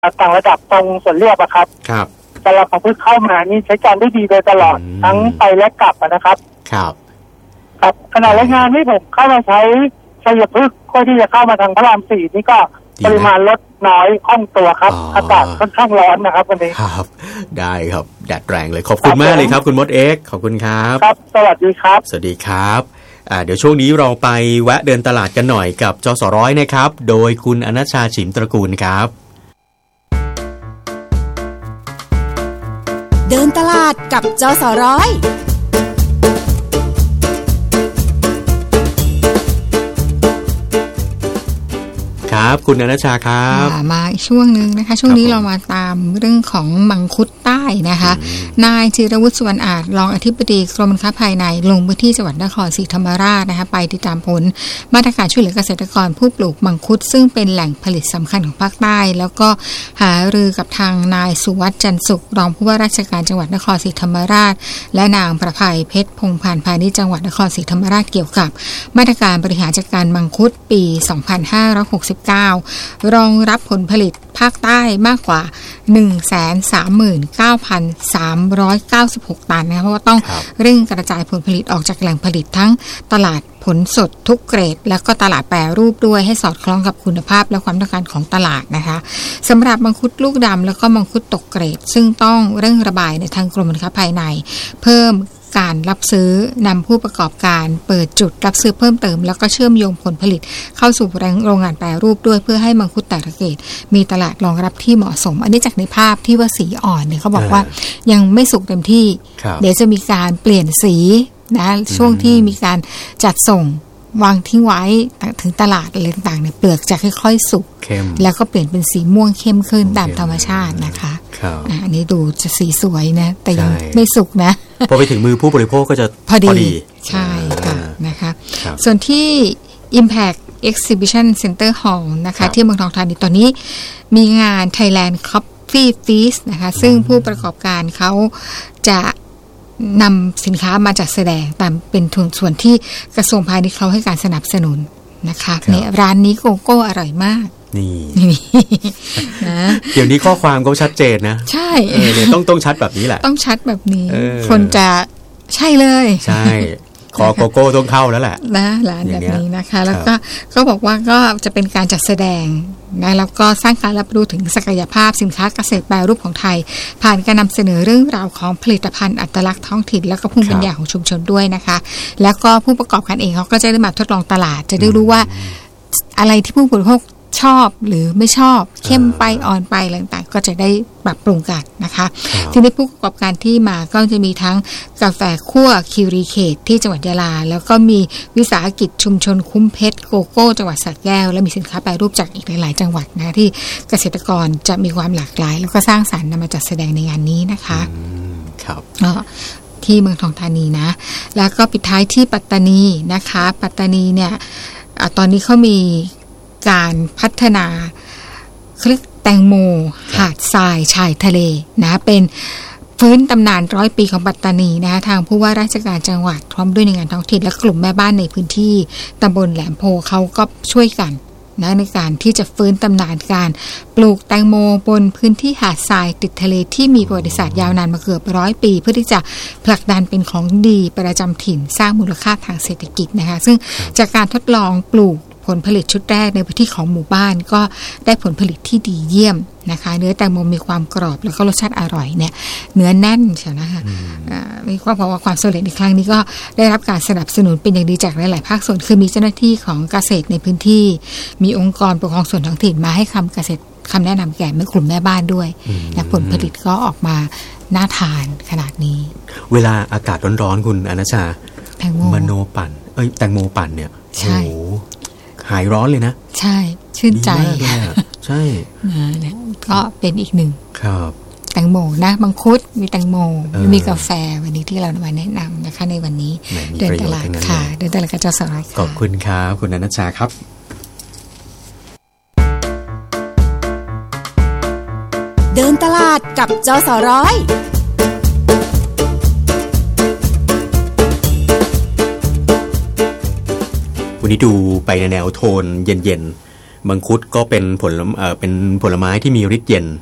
ต่างระดับตรงสวนเรียบอะครับครับแต่เราของพึ่งเข้ามานี่ใช้การได้ดีโดยตลอดทั้งไปและกลับนะครับครับครับขณะแรงงานที่ผมเข้ามาใช้ชัยพฤกษ์ก็ที่จะเข้ามาทางพระราม 4นี่ก็ปริมาณลดน้อยคล่องตัวครับอากาศค่อนข้างร้อนนะครับวันนี้ครับได้ครับแดดแรงเลยขอบคุณมากเลยครับคุณมดเอ็กขอบคุณครับครับสวัสดีครับสวัสดีครับเดี๋ยวช่วงนี้เราไปแวะเดินตลาดกันหน่อยกับจส.ร้อยนะครับโดยคุณอนัชชาฉิมตระกูลครับเดินตลาดกับจส.ร้อยครับคุณอนัชชาครับมาช่วงนึงนะคะช่วงนี้เรามาตามเรื่องของมังคุดใต้นะคะนายจิรวุฒิสุวรรณอาจรองอธิบดีกรมการค้าภายในลงพื้นที่จังหวัดนครศรีธรรมราชนะคะไปติดตามผลมาตรการช่วยเหลือเกษตรกรผู้ปลูกมังคุดซึ่งเป็นแหล่งผลิตสำคัญของภาคใต้แล้วก็หารือกับทางนายสุวัฒน์จันทร์สุขรองผู้ว่าราชการจังหวัดนครศรีธรรมราชและนางประภัยเพชรพงษ์พาณิชย์จังหวัดนครศรีธรรมราชเกี่ยวกับมาตรการบริหารจัดการมังคุดปี 2569รองรับผลผลิตภาคใต้มากกว่า 139,396 ตันนะคะเพราะว่าต้องเร่งกระจายผลผลิตออกจากแหล่งผลิตทั้งตลาดผลสดทุกเกรดแล้วก็ตลาดแปรรูปด้วยให้สอดคล้องกับคุณภาพและความต้องการของตลาดนะคะสำหรับมังคุดลูกดำแล้วก็มังคุดตกเกรดซึ่งต้องเร่งระบายในทางกรมการค้าภายในเพิ่มการรับซื้อนำผู้ประกอบการเปิดจุดรับซื้อเพิ่มเติมแล้วก็เชื่อมโยงผลผลิตเข้าสู่โรงงานแปรรูปด้วยเพื่อให้มังคุดแต่ละเกรดมีตลาดรองรับที่เหมาะสมอันนี้จากในภาพที่ว่าสีอ่อนเนี่ยเขาบอกว่ายังไม่สุกเต็มที่เดี๋ยวจะมีการเปลี่ยนสีนะช่วงที่มีการจัดส่งวางทิ้งไว้ถึงตลาดอะไรต่างๆเนี่ยเปลือกจะค่อยๆสุกแล้วก็เปลี่ยนเป็นสีม่วงเข้มขึ้นตามธรรมชาตินะคะอันนี้ดูจะสีสวยนะแต่ยังไม่สุกนะพอไปถึงมือผู้บริโภคก็จะพอดีใช่ค่ะนะคะส่วนที่ Impact Exhibition Center Hall นะคะที่เมืองทองธานีตอนนี้มีงาน Thailand Coffee Feast นะคะซึ่งผู้ประกอบการเขาจะนำสินค้ามาจัดแสดงตามเป็นส่วนที่กระทรวงพาณิชย์เขาให้การสนับสนุนนะคะในร้านนี้โกโก้อร่อยมากนี่นะเดี๋ยวนี้ข้อความก็ชัดเจนนะใช่เนี่ยต้องชัดแบบนี้แหละต้องชัดแบบนี้คนจะใช่เลยใช่คอโกโก้ต้องเข้าแล้วแหละนะร้านแบบนี้นะคะแล้วก็บอกว่าก็จะเป็นการจัดแสดงนะแล้วก็สร้างการรับรู้ถึงศักยภาพสินค้าเกษตรแปรรูปของไทยผ่านการนำเสนอเรื่องราวของผลิตภัณฑ์อัตลักษณ์ท้องถิ่นแล้วก็ภูมิปัญญาของชุมชนด้วยนะคะแล้วก็ผู้ประกอบการเองเขาก็จะได้มาทดลองตลาดจะได้รู้ว่าอะไรที่ผู้บริโภคชอบหรือไม่ชอบเข้มไปอ่อนไปอะไรต่างๆก็จะได้ปรับปรุงกันนะคะทีนี้ผู้ประกอบการที่มาก็จะมีทั้งกาแฟคั่วคิวรีเขตที่จังหวัดยะลาแล้วก็มีวิสาหกิจชุมชนคุ้มเพชรโกโก้จังหวัดสระแก้วและมีสินค้าแปรรูปจากอีกหลายๆจังหวัดนะที่เกษตรกรจะมีความหลากหลายแล้วก็สร้างสรรค์นำมาจัดแสดงในงานนี้นะคะครับที่เมืองทองธานีนะแล้วก็ปิดท้ายที่ปัตตานีนะคะปัตตานีเนี่ยตอนนี้เขามีการพัฒนาคลิกแตงโมหาดทรายชายทะเลนะเป็นฟื้นตำนาน100 ปีของปัตตานีนะทางผู้ว่าราชการจังหวัดพร้อมด้วยหน่วยงานท้องถิ่นและกลุ่มแม่บ้านในพื้นที่ตำบลแหลมโพเขาก็ช่วยกันนะในการที่จะฟื้นตำนานการปลูกแตงโมบนพื้นที่หาดทรายติดทะเลที่มีประวัติศาสตร์ยาวนานมาเกือบ100 ปีเพื่อที่จะผลักดันเป็นของดีประจำถิ่นสร้างมูลค่าทางเศรษฐกิจนะคะซึ่งจากการทดลองปลูกผลผลิตชุดแรกในพื้นที่ของหมู่บ้านก็ได้ผลผลิตที่ดีเยี่ยมนะคะเนื้อแตงโมมีความกรอบแล้วก็รสชาติอร่อยเนี่ยเนื้อแน่นใช่ไหมคะมีความบอกว่าความสำเร็จในครั้งนี้ก็ได้รับการสนับสนุนเป็นอย่างดีจากหลายๆภาคส่วนคือมีเจ้าหน้าที่ของเกษตรในพื้นที่มีองค์กรปกครองส่วนท้องถิ่นมาให้คำแนะนำแก่กลุ่มแม่บ้านด้วยและผลผลิตก็ออกมาน่าทานขนาดนี้เวลาอากาศร้อนๆคุณอนัชชาแตงโมปั่นแตงโมปั่นเนี่ยใช่หายร้อนเลยนะใช่ชื่นใจใช่เนี่ยก็เป็นอีกหนึ่งครับแตงโมนะมังคุดมีแตงโมมีกาแฟวันนี้ที่เรามาแนะนำนะคะในวันนี้เดินตลาดค่ะเดินตลาดกับจส.ร้อยขอบคุณครับคุณอนัชชาครับเดินตลาดกับจส.ร้อยวันนี้ดูไปในแนวโทนเย็นมังคุดก็เป็นเป็นผลไม้ที่มีฤทธิ์เย็น